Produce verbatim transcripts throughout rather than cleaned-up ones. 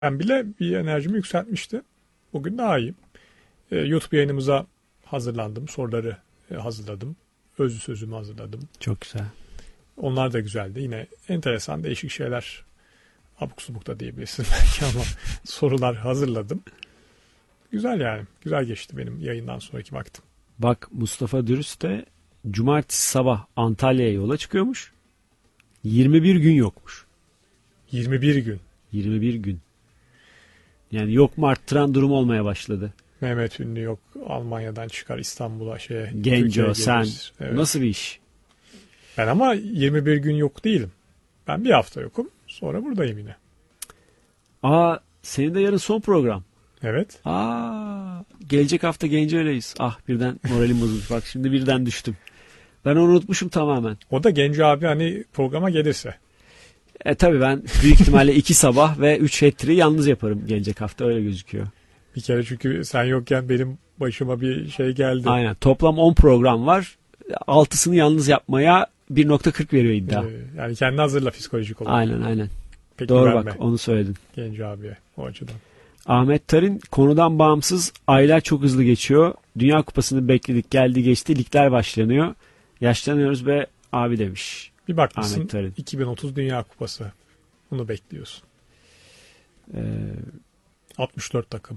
Ben bile bir enerjimi yükseltmişti. Bugün daha iyiyim. Ee, YouTube yayınımıza hazırlandım. Soruları e, hazırladım. Özlü sözümü hazırladım. Çok güzel. Onlar da güzeldi. Yine enteresan, değişik şeyler. Abuk subuk da diyebilirsin belki ama sorular hazırladım. Güzel yani. Güzel geçti benim yayından sonraki vaktim. Bak, Mustafa Dürüst de cumartesi sabah Antalya'ya yola çıkıyormuş. yirmi bir gün yokmuş. yirmi bir gün. yirmi bir gün. Yani yok mu arttıran durum olmaya başladı. Mehmet Ünlü yok. Almanya'dan çıkar İstanbul'a şeye. Genco sen. Evet. Nasıl bir iş? Ben ama yirmi bir gün yok değilim. Ben bir hafta yokum. Sonra buradayım yine. Aa, senin de yarın son program. Evet. Aa, gelecek hafta Genco öyleyiz. Ah, birden moralim bozuldu. Bak şimdi birden düştüm. Ben onu unutmuşum tamamen. O da Genco abi hani programa gelirse. E tabi ben büyük ihtimalle iki sabah ve üç hat-trick'i yalnız yaparım gelecek hafta, öyle gözüküyor. Bir kere çünkü sen yokken benim başıma bir şey geldi. Aynen, toplam on program var. altısını yalnız yapmaya bir nokta kırk veriyor iddia. Ee, yani kendi hazırla psikolojik olarak. Aynen aynen. Peki doğru verme. bak, onu söyledin. Genco abiye o açıdan. Ahmet Tarın, konudan bağımsız, aylar çok hızlı geçiyor. Dünya Kupası'nı bekledik, geldi geçti, ligler başlanıyor. Yaşlanıyoruz be abi demiş. Bir bakmışsın iki bin otuz Dünya Kupası. Bunu bekliyorsun. Ee, altmış dört takım.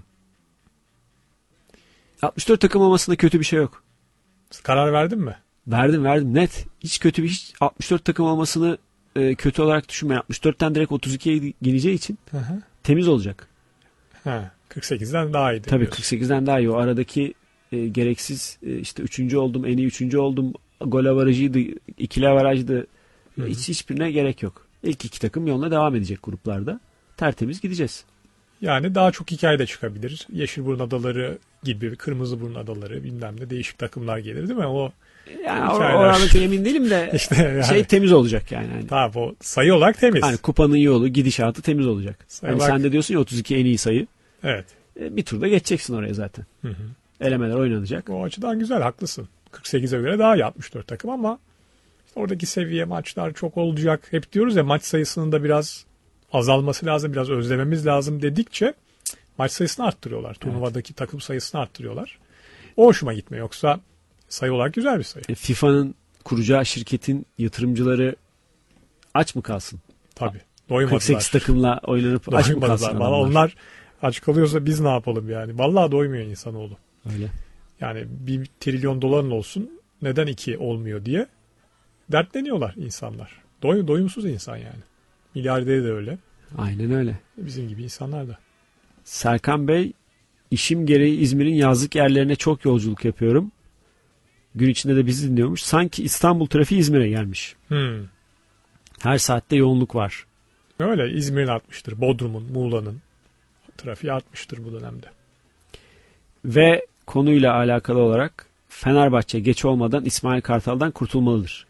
altmış dört takım olmasında kötü bir şey yok. Karar verdin mi? Verdim verdim net. Hiç kötü bir hiç altmış dört takım olmasını e, kötü olarak düşünme. altmış dörtten direkt otuz ikiye geleceği için Hı hı. temiz olacak. Ha, kırk sekizden daha iyi. Tabii kırk sekizden daha iyi. O aradaki e, gereksiz e, işte üçüncü oldum, en iyi üçüncü oldum, gol avarajıydı, ikili avarajdı. E, hiç hiçbirine gerek yok. İlk iki takım yoluna devam edecek gruplarda. Tertemiz gideceğiz. Yani daha çok hikaye de çıkabilir. Yeşilburun Adaları gibi, Kırmızıburun Adaları bilmem ne değişik takımlar gelir değil mi? O yani orada emin değilim de işte yani, şey temiz olacak yani. yani. Tamam, o sayı olarak temiz. Yani kupanın yolu, gidişatı temiz olacak. Sayı hani olarak... sen de diyorsun ya otuz iki en iyi sayı. Evet. E, bir turda geçeceksin oraya zaten. Hı hı. Elemeler oynanacak. O açıdan güzel, haklısın. kırk sekize göre daha iyi altmış dört takım ama işte oradaki seviye maçlar çok olacak. Hep diyoruz ya, maç sayısının da biraz azalması lazım, biraz özlememiz lazım dedikçe maç sayısını arttırıyorlar. Turnuvadaki evet. takım sayısını arttırıyorlar. O hoşuma gitmiyor. Yoksa sayı olarak güzel bir sayı. E, FIFA'nın kuracağı şirketin yatırımcıları aç mı kalsın? Tabii. Doymadılar. kırk sekiz takımla oynanıp aç mı kalsın? Valla onlar aç kalıyorsa biz ne yapalım yani? Vallahi doymuyor insanoğlu. Öyle. Yani bir trilyon doların olsun, neden iki olmuyor diye dertleniyorlar insanlar. Doy, doyumsuz insan yani. Milyarderi de öyle. Aynen öyle. Bizim gibi insanlar da. Serkan Bey, işim gereği İzmir'in yazlık yerlerine çok yolculuk yapıyorum. Gün içinde de bizi dinliyormuş. Sanki İstanbul trafiği İzmir'e gelmiş. Hmm. Her saatte yoğunluk var. Öyle, İzmir'in artmıştır. Bodrum'un, Muğla'nın trafiği artmıştır bu dönemde. Ve konuyla alakalı olarak Fenerbahçe geç olmadan İsmail Kartal'dan kurtulmalıdır.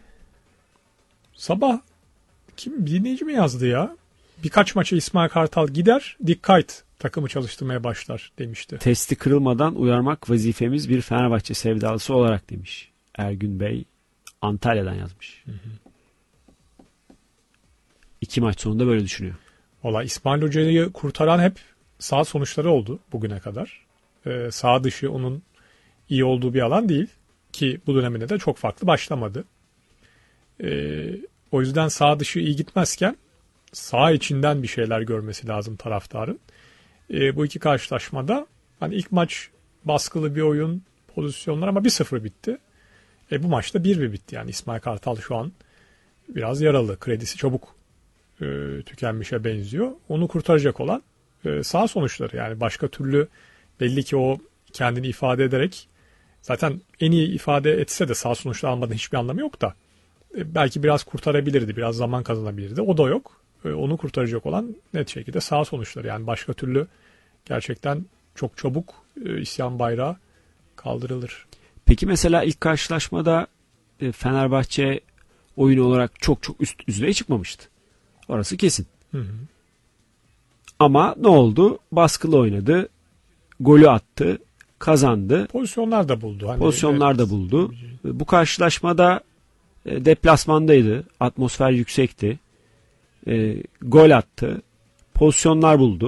Sabah kim dinleyici mi yazdı ya? Birkaç maça İsmail Kartal gider, dikkat takımı çalıştırmaya başlar demişti. Testi kırılmadan uyarmak vazifemiz bir Fenerbahçe sevdalısı olarak demiş. Ergün Bey Antalya'dan yazmış. Hı hı. İki maç sonunda böyle düşünüyor. Valla İsmail Hoca'yı kurtaran hep sağ sonuçları oldu bugüne kadar. Ee, sağ dışı onun iyi olduğu bir alan değil. Ki bu döneminde de çok farklı başlamadı. Ee, o yüzden sağ dışı iyi gitmezken sağ içinden bir şeyler görmesi lazım taraftarın. Ee, bu iki karşılaşmada hani ilk maç baskılı bir oyun, pozisyonlar ama bir sıfır bitti. E, bu maçta bir bir bitti. Yani İsmail Kartal şu an biraz yaralı. Kredisi çabuk e, tükenmişe benziyor. Onu kurtaracak olan e, sağ sonuçları. Yani başka türlü belli ki o kendini ifade ederek, zaten en iyi ifade etse de sağ sonuçlar almadan hiçbir anlamı yok da e, belki biraz kurtarabilirdi. Biraz zaman kazanabilirdi. O da yok. E, onu kurtaracak olan net şekilde sağ sonuçları. Yani başka türlü gerçekten çok çabuk e, isyan bayrağı kaldırılır. Peki mesela ilk karşılaşmada e, Fenerbahçe oyunu olarak çok çok üst düzeye çıkmamıştı. Orası kesin. Hı hı. Ama ne oldu? Baskılı oynadı. Golü attı. Kazandı. Pozisyonlar da buldu. Hani Pozisyonlar evet. da buldu. Bu karşılaşmada e, deplasmandaydı. Atmosfer yüksekti. E, gol attı. pozisyonlar buldu.